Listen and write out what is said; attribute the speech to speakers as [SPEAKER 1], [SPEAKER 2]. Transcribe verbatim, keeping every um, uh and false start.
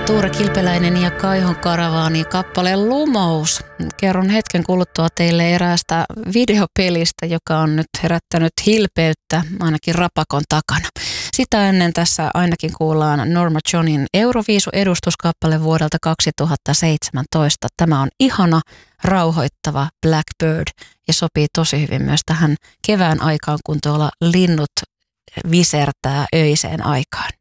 [SPEAKER 1] Tuure Kilpeläinen ja Kaihon Karavaani kappaleen Lumous. Kerron hetken kuluttua teille eräästä videopelistä, joka on nyt herättänyt hilpeyttä ainakin Rapakon takana. Sitä ennen tässä ainakin kuullaan Norma Johnin Euroviisu-edustuskappale vuodelta kaksituhattaseitsemäntoista. Tämä on ihana, rauhoittava Blackbird ja sopii tosi hyvin myös tähän kevään aikaan, kun tuolla linnut visertää öiseen aikaan.